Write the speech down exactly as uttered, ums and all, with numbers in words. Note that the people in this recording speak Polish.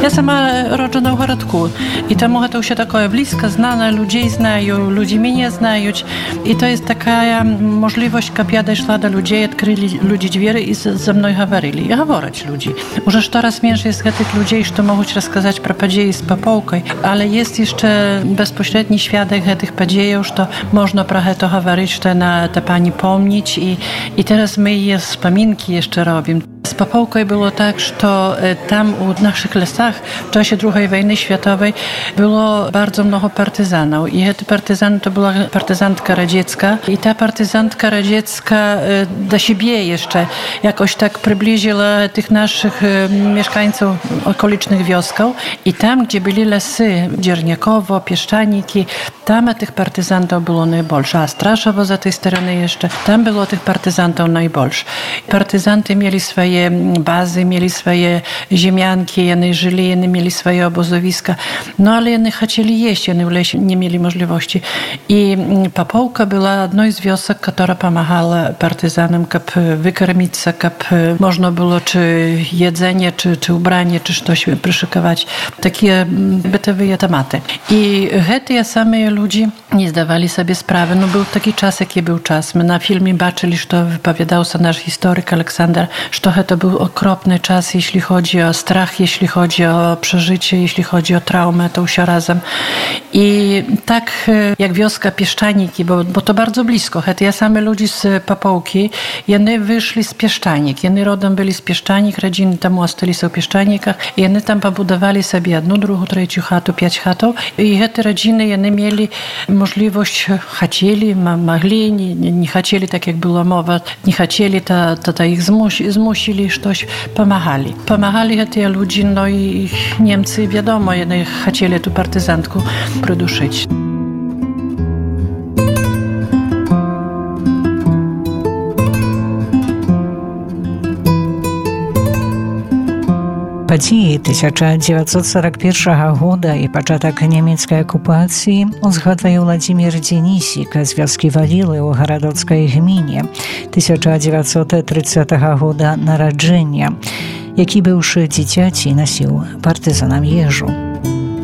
Я сама роджена в городку, і тому гэта ўсё такое блізка, знана, людзей знаю, людзі мяне знаюць. І то есть такая можливосць, каб я дайшла до людзей, адкрылі людзі дзверы і за мной гаварылі. І гавораць людзі. Уже штораз менш jest гэтых людзей, што могуць расказаць пра падзеі з папоўкай, але есть яшчэ безпасрэдні сведак гэтых падзеяў, што можна пра гэта гаварыць, што яна та пані помніць. І, і teraz my je wspominki jeszcze robimy. Z Papołkoj było tak, że tam u naszych lasach w czasie drugiej wojny światowej było bardzo mnogo partyzanów. I te partyzany to była partyzantka radziecka. I ta partyzantka radziecka do siebie jeszcze jakoś tak przybliżyła tych naszych mieszkańców okolicznych wiosków. I tam, gdzie byli lasy, Dzierniakowo, Pieszczaniki, tam tych partyzantów było najbolsze. A Straszowo za tej strony jeszcze, tam było tych partyzantów najbolsze. Partyzanty mieli swoje bazy, mieli swoje ziemianki, one żyli, one mieli swoje obozowiska. No ale one chcieli jeść, one w lesie nie mieli możliwości. I Papołka była jedną z wiosek, która pomagała partyzanom, kab wykarmić się, kab można było czy jedzenie, czy, czy ubranie, czy coś przyszykować. Takie bytowe tematy. I te same ludzie nie zdawali sobie sprawy. No był taki czas, jaki był czas. My na filmie baczyli, że wypowiadał się nasz historyk Aleksander, że to był okropny czas, jeśli chodzi o strach, jeśli chodzi o przeżycie, jeśli chodzi o traumę, to już razem. I tak jak wioska Pieszczaniki, bo, bo to bardzo blisko. Ja same ludzie z Papołki, one wyszli z Pieszczanik. One rodem byli z Pieszczanik, rodziny tam ostali są w Pieszczanikach i one tam pobudowali sobie jedną, drugą, trzecią chatę, pięć chatów. I te rodziny, one mieli możliwość, chcieli, mogli, nie, nie chcieli, tak jak była mowa, nie chcieli, to, to, to ich zmusi, zmusili, coś pomagali. Pomagali te ludzie, no i Niemcy, wiadomo, one chcieli tu partyzantku przyduszyć. Падзеі тысяча дзевяцьсот сорок першага года і пачатак нямецкай акупацыі узгадвае Владзімір Дзенісік з вёскі Валілы ў гарадоцкай гміне тысяча дзевяцьсот трыццатага года нараджэння, які быўшы дзіцяці насіў партызанам ежу.